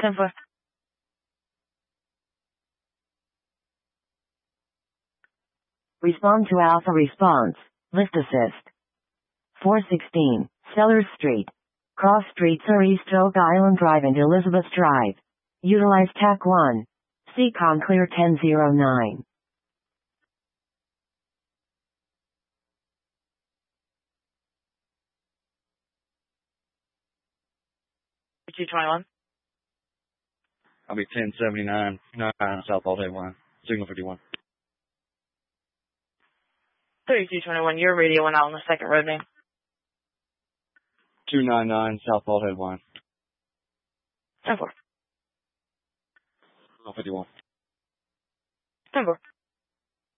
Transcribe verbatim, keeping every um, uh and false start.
ten four. Respond to Alpha response. Lift assist. four sixteen, Sellers Street. Cross streets are East Oak Island Drive and Elizabeth Drive. Utilize T A C one. C COM clear ten oh nine. two twenty-one. I'll be ten seventy-nine, nine South Bald Head Line, signal fifty-one. thirty-two twenty-one, your radio went out on the second road name. two ninety-nine South Bald Head Line. ten four. fifty-one. ten four.